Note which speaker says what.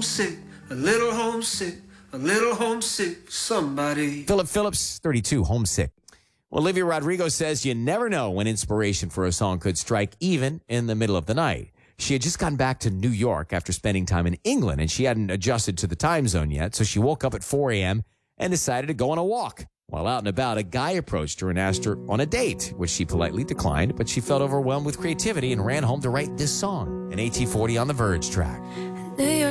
Speaker 1: homesick, a little homesick, a little homesick for somebody.
Speaker 2: Philip Phillips, 32, Homesick. Well, Olivia Rodrigo says you never know when inspiration for a song could strike, even in the middle of the night. She had just gotten back to New York after spending time in England, and she hadn't adjusted to the time zone yet, so she woke up at 4 a.m. and decided to go on a walk. While out and about, a guy approached her and asked her on a date, which she politely declined, but she felt overwhelmed with creativity and ran home to write this song, an AT40 on the Verge track.